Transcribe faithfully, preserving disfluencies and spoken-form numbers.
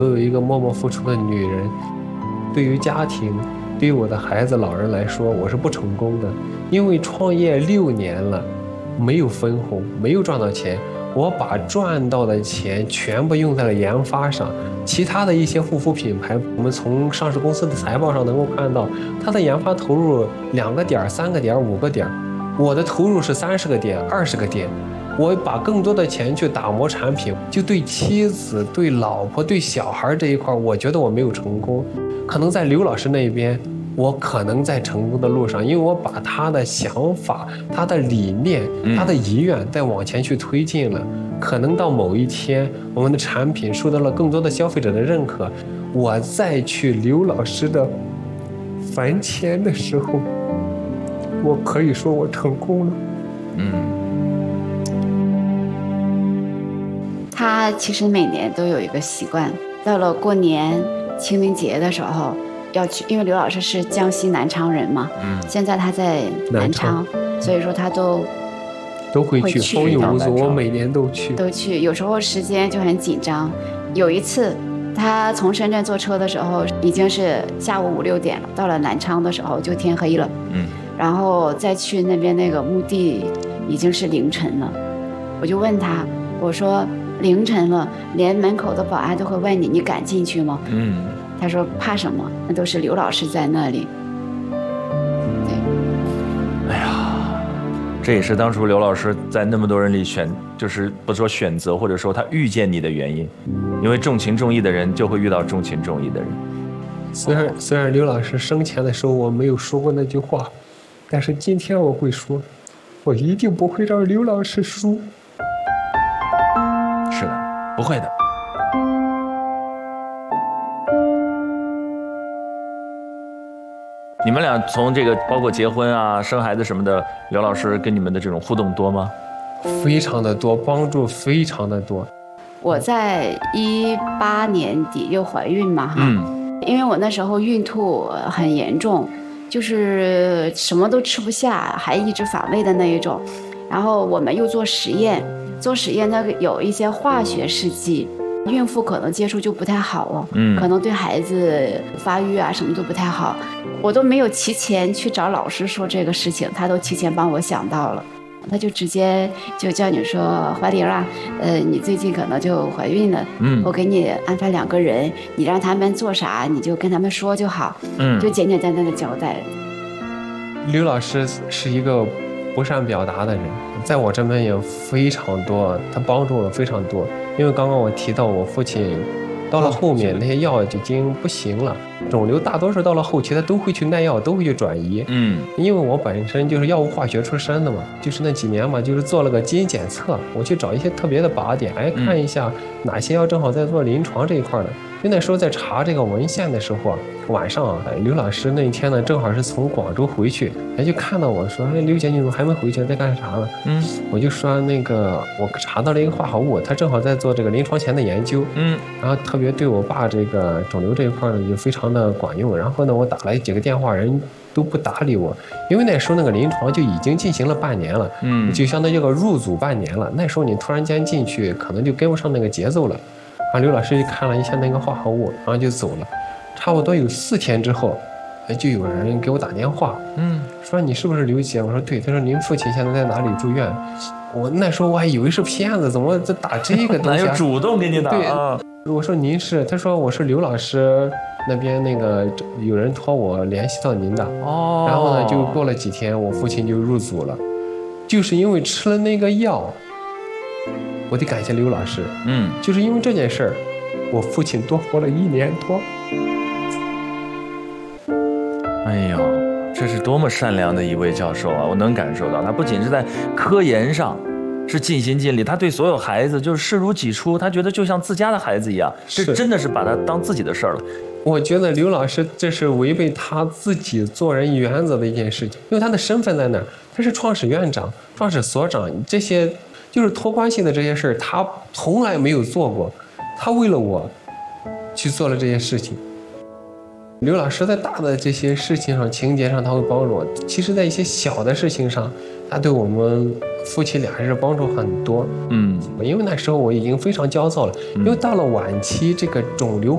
我有一个默默付出的女人，对于家庭，对于我的孩子、老人来说，我是不成功的。因为创业六年了，没有分红，没有赚到钱，我把赚到的钱全部用在了研发上。其他的一些护肤品牌，我们从上市公司的财报上能够看到，它的研发投入两个点、三个点、五个点，我的投入是三十个点、二十个点。我把更多的钱去打磨产品，就对妻子、对老婆、对小孩这一块，我觉得我没有成功。可能在刘老师那边，我可能在成功的路上，因为我把他的想法、他的理念、他的遗愿再往前去推进了。可能到某一天，我们的产品受到了更多的消费者的认可，我再去刘老师的坟前的时候，我可以说我成功了。嗯。 他其实每年都有一个习惯，到了过年、清明节的时候要去，因为刘老师是江西南昌人嘛，嗯，现在他在南昌，所以说他都都会去，风雨无阻，我每年都去， 都去。有时候时间就很紧张，有一次他从深圳坐车的时候已经是下午五六点了，到了南昌的时候就天黑了，嗯，然后再去那边那个墓地已经是凌晨了，我就问他，我说。凌晨了，连门口的保安都会问你，你敢进去吗？嗯，他说怕什么？那都是刘老师在那里。 对，哎呀，这也是当初刘老师在那么多人里选，就是不说选择，或者说他遇见你的原因，因为重情重义的人就会遇到重情重义的人。 虽然虽然刘老师生前的时候我没有说过那句话，但是今天我会说，我一定不会让刘老师输。 是的，不会的。你们俩从这个包括结婚啊、生孩子什么的，刘老师跟你们的这种互动多吗？ 非常的多，帮助非常的多。 我在一八年底又怀孕嘛，哈，嗯，因为我那时候孕吐很严重，就是什么都吃不下，还一直反胃的那一种。然后我们又做实验。做实验那个有一些化学试剂，孕妇可能接触就不太好哦，嗯，可能对孩子发育啊什么都不太好，我都没有提前去找老师说这个事情，他都提前帮我想到了，他就直接就叫你说怀玲啊，呃，你最近可能就怀孕了，嗯，我给你安排两个人，你让他们做啥你就跟他们说就好，嗯，就简简单单的交代。 刘老师是一个不善表达的人，在我这边也非常多，他帮助了非常多。因为刚刚我提到我父亲到了后面那些药已经不行了，肿瘤大多数到了后期他都会去耐药，都会去转移。嗯，因为我本身就是药物化学出身的嘛，就是那几年嘛，就是做了个基因检测，我去找一些特别的靶点，哎，看一下哪些药正好在做临床这一块的。就那时候在查这个文献的时候，晚上啊，刘老师那一天呢，正好是从广州回去，他就看到我说：“哎，刘姐，你怎么还没回去？在干啥呢？”嗯，我就说那个我查到了一个化合物，他正好在做这个临床前的研究。嗯，然后特别对我爸这个肿瘤这一块呢，就非常的管用。然后呢，我打了几个电话，人都不搭理我，因为那时候那个临床就已经进行了半年了。嗯，就相当于这个入组半年了。那时候你突然间进去，可能就跟不上那个节奏了。然后刘老师就看了一下那个化合物，然后就走了。差不多有四天之后，就有人给我打电话，嗯，说你是不是刘姐？我说对。他说您父亲现在在哪里住院？我那时候我还以为是骗子，怎么在打这个东西、啊？ 哪有主动给你打？ 对啊，我说您是，他说我是刘老师那边那个有人托我联系到您的。哦，然后呢，就过了几天，我父亲就入组了，就是因为吃了那个药。我得感谢刘老师，嗯，就是因为这件事儿，我父亲多活了一年多。 哎呦，这是多么善良的一位教授啊！我能感受到，他不仅是在科研上是尽心尽力，他对所有孩子就是视如己出，他觉得就像自家的孩子一样，这真的是把他当自己的事儿了。 我觉得刘老师这是违背他自己做人原则的一件事情，因为他的身份在那儿，他是创始院长、创始所长，这些。就是托关系的这些事儿，他从来没有做过，他为了我去做了这些事情。刘老师在大的这些事情上、情节上，他会帮助我；其实，在一些小的事情上，他对我们夫妻俩还是帮助很多。嗯，因为那时候我已经非常焦躁了，因为到了晚期，这个肿瘤